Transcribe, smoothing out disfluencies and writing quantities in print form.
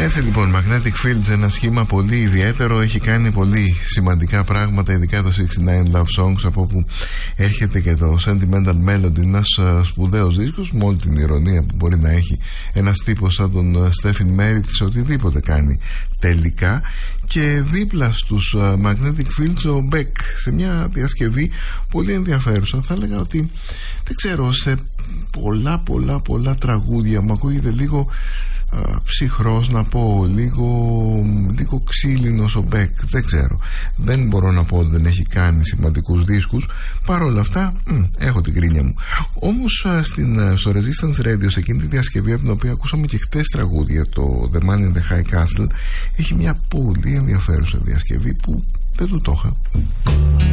Έτσι λοιπόν, Magnetic Fields, ένα σχήμα πολύ ιδιαίτερο, έχει κάνει πολύ σημαντικά πράγματα, ειδικά το 69 Love Songs, από όπου έρχεται και το Sentimental Melody, ένας σπουδαίος δίσκος, με όλη την ηρωνία που μπορεί να έχει ένας τύπος σαν τον Stephen Merritt σε οτιδήποτε κάνει τελικά. Και δίπλα στους Magnetic Fields ο Beck, σε μια διασκευή πολύ ενδιαφέρουσα. Θα έλεγα ότι, δεν ξέρω, σε πολλά τραγούδια μου ακούγεται λίγο ψυχρός, να πω, λίγο ξύλινος ο Μπεκ. Δεν ξέρω, δεν μπορώ να πω ότι δεν έχει κάνει σημαντικούς δίσκους. Παρ' όλα αυτά έχω την κρίνια μου. Όμως στο Resistance Radio, σε εκείνη τη διασκευή από την οποία ακούσαμε και χτες τραγούδια, το The Man in the High Castle, έχει μια πολύ ενδιαφέρουσα διασκευή που δεν του το είχα.